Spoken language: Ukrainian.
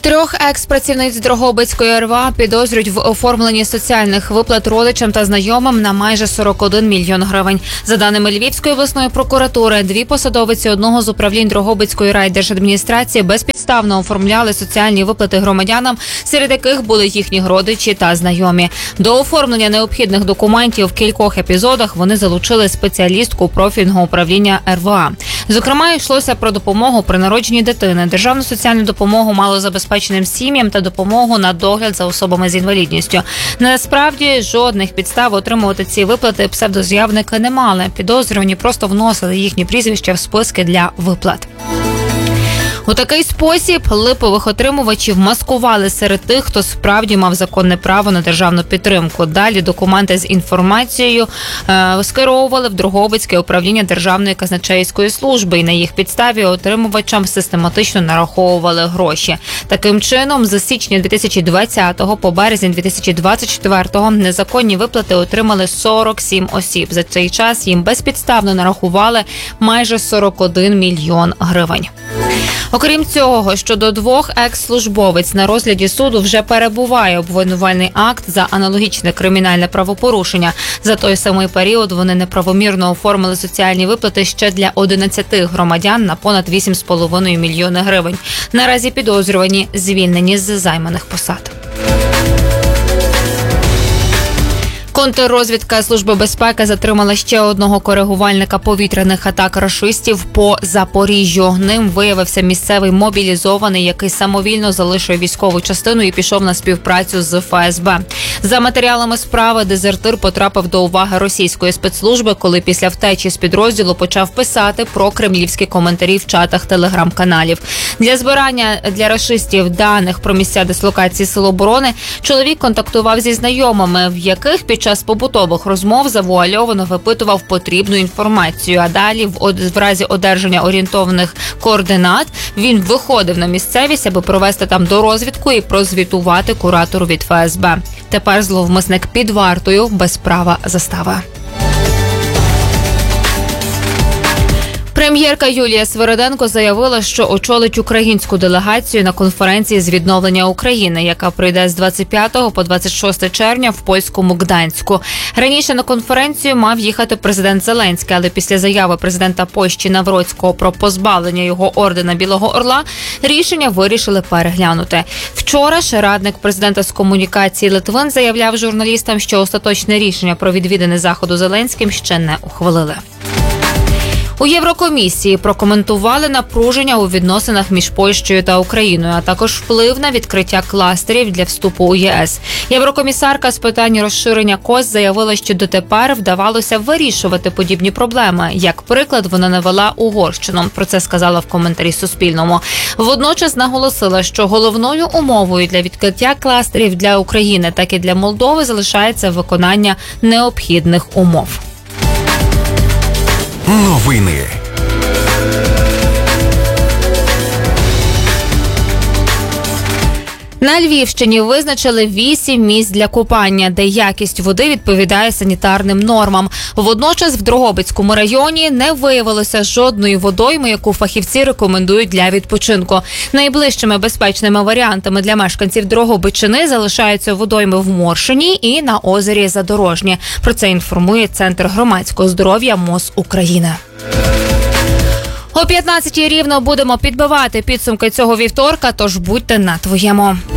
Трьох екс-працівниць Дрогобицької РВА підозрюють в оформленні соціальних виплат родичам та знайомим на майже 41 мільйон гривень. За даними Львівської обласної прокуратури, дві посадовиці одного з управлінь Дрогобицької райдержадміністрації безпідставно оформляли соціальні виплати громадянам, серед яких були їхні родичі та знайомі. До оформлення необхідних документів в кількох епізодах вони залучили спеціалістку профільного управління РВА. Зокрема, йшлося про допомогу при народженні дитини, державну соціальну допомогу малозабезпеченим сім'ям та допомогу на догляд за особами з інвалідністю. Насправді, жодних підстав отримувати ці виплати псевдоз'явники не мали. Підозрювані просто вносили їхні прізвища в списки для виплат. У такий спосіб липових отримувачів маскували серед тих, хто справді мав законне право на державну підтримку. Далі документи з інформацією скеровували в Дрогобицьке управління Державної казначейської служби і на їх підставі отримувачам систематично нараховували гроші. Таким чином, з січня 2020 по березень 2024 незаконні виплати отримали 47 осіб. За цей час їм безпідставно нарахували майже 41 мільйон гривень. Окрім цього, щодо двох екс-службовець на розгляді суду вже перебуває обвинувальний акт за аналогічне кримінальне правопорушення. За той самий період вони неправомірно оформили соціальні виплати ще для 11 громадян на понад 8,5 мільйони гривень. Наразі підозрювані звільнені з займаних посад. Контррозвідка Служби безпеки затримала ще одного коригувальника повітряних атак рашистів по Запоріжжю. Ним виявився місцевий мобілізований, який самовільно залишив військову частину і пішов на співпрацю з ФСБ. За матеріалами справи, дезертир потрапив до уваги російської спецслужби, коли після втечі з підрозділу почав писати про кремлівські коментарі в чатах телеграм-каналів. Для збирання для рашистів даних про місця дислокації Сил оборони чоловік контактував зі знайомими, в яких під час побутових розмов завуальовано випитував потрібну інформацію, а далі в разі одержання орієнтовних координат він виходив на місцевість, аби провести там дорозвідку і прозвітувати куратору від ФСБ. Тепер зловмисник під вартою без права застави. Прем'єрка Юлія Свириденко заявила, що очолить українську делегацію на конференції з відновлення України, яка пройде з 25 по 26 червня в польському Гданську. Раніше на конференцію мав їхати президент Зеленський, але після заяви президента Польщі Навроцького про позбавлення його ордена Білого Орла рішення вирішили переглянути. Вчора ж радник президента з комунікації Литвин заявляв журналістам, що остаточне рішення про відвідини Заходу Зеленським ще не ухвалили. У Єврокомісії прокоментували напруження у відносинах між Польщею та Україною, а також вплив на відкриття кластерів для вступу у ЄС. Єврокомісарка з питань розширення КОЗ заявила, що дотепер вдавалося вирішувати подібні проблеми. Як приклад, вона навела Угорщину. Про це сказала в коментарі Суспільному. Водночас наголосила, що головною умовою для відкриття кластерів для України, так і для Молдови залишається виконання необхідних умов. Новини. На Львівщині визначили 8 місць для купання, де якість води відповідає санітарним нормам. Водночас в Дрогобицькому районі не виявилося жодної водойми, яку фахівці рекомендують для відпочинку. Найближчими безпечними варіантами для мешканців Дрогобичини залишаються водойми в Моршині і на озері Задорожнє. Про це інформує Центр громадського здоров'я МОЗ України. О 15-й рівно будемо підбивати підсумки цього вівторка, тож будьте на твоєму.